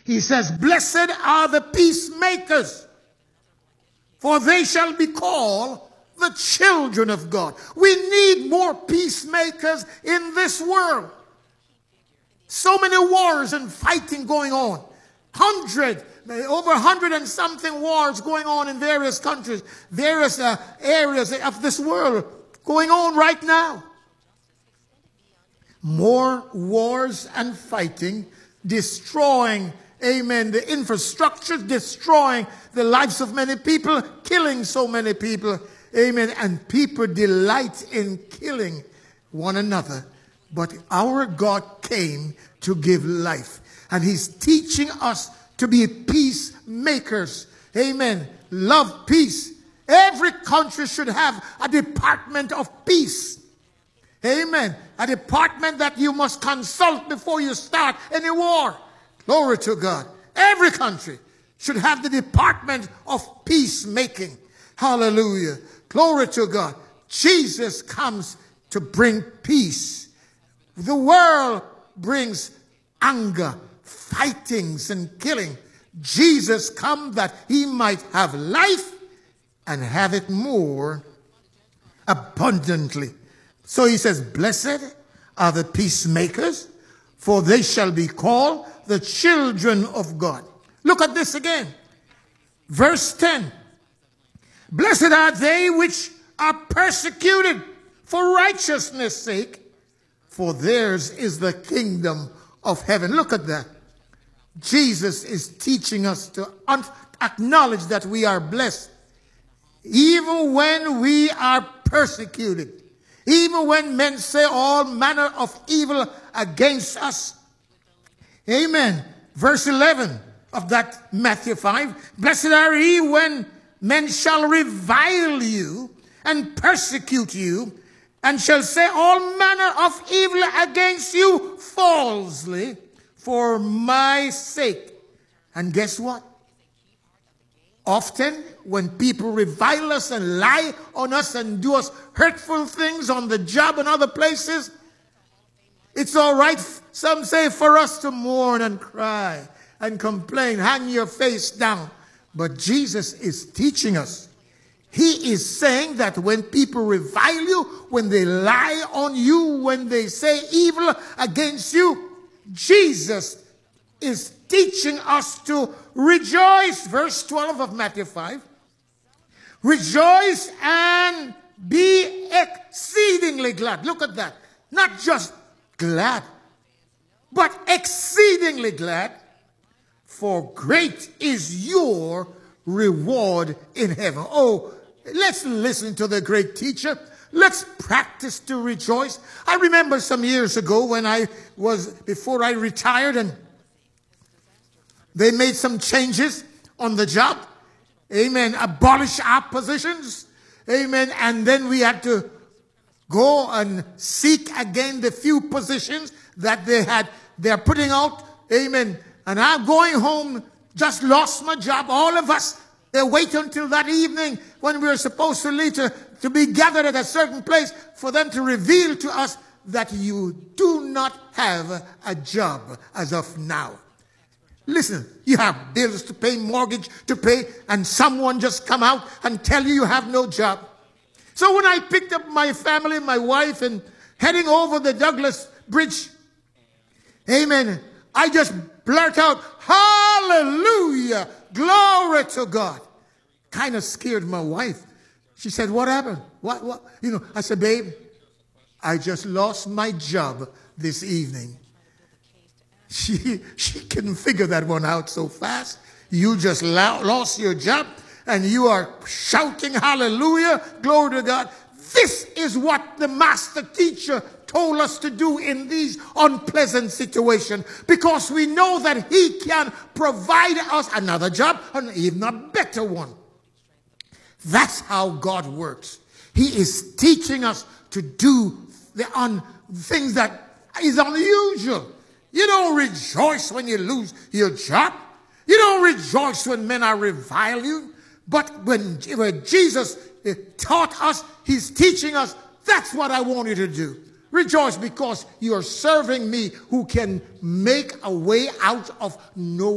He says, blessed are the peacemakers, for they shall be called the children of God. We need more peacemakers in this world. So many wars and fighting going on. Over 100 and something wars going on in various countries, various areas of this world going on right now. More wars and fighting, destroying, amen, the infrastructure, destroying the lives of many people, killing so many people, amen, and people delight in killing one another. But our God came to give life, and he's teaching us to be peacemakers. Amen. Love peace. Every country should have a department of peace. Amen. A department that you must consult before you start any war. Glory to God. Every country should have the department of peacemaking. Hallelujah. Glory to God. Jesus comes to bring peace. The world brings anger, fightings and killing. Jesus come that he might have life and have it more abundantly. So he says, blessed are the peacemakers, for they shall be called the children of God. Look at this again. Verse 10. Blessed are they which are persecuted for righteousness' sake, for theirs is the kingdom of heaven. Look at that. Jesus is teaching us to acknowledge that we are blessed. Even when we are persecuted. Even when men say all manner of evil against us. Amen. Verse 11 of that Matthew 5. Blessed are ye when men shall revile you and persecute you, and shall say all manner of evil against you falsely for my sake. And guess what? Often when people revile us and lie on us and do us hurtful things on the job and other places, it's all right, some say, for us to mourn and cry and complain, hang your face down. But Jesus is teaching us. He is saying that when people revile you, when they lie on you, when they say evil against you, Jesus is teaching us to rejoice. Verse 12 of Matthew 5. Rejoice and be exceedingly glad. Look at that. Not just glad, but exceedingly glad. For great is your reward in heaven. Oh, let's listen to the great teacher. Let's practice to rejoice. I remember some years ago when before I retired, and they made some changes on the job. Amen. Abolish our positions. Amen. And then we had to go and seek again the few positions that they're putting out. Amen. And I'm going home, just lost my job. All of us, they wait until that evening when we were supposed to leave to be gathered at a certain place for them to reveal to us that you do not have a job as of now. Listen, you have bills to pay, mortgage to pay, and someone just come out and tell you have no job. So when I picked up my family, my wife, and heading over the Douglas Bridge, amen, I just blurt out, hallelujah, glory to God. Kind of scared my wife. She said, what happened? What? You know, I said, babe, I just lost my job this evening. She couldn't figure that one out so fast. You just lost your job and you are shouting hallelujah, glory to God. This is what the master teacher told us to do in these unpleasant situations, because we know that he can provide us another job and even a better one. That's how God works. He is teaching us to do the things that is unusual. You don't rejoice when you lose your job. You don't rejoice when men are revile you. But when Jesus taught us, he's teaching us, that's what I want you to do. Rejoice because you are serving me who can make a way out of no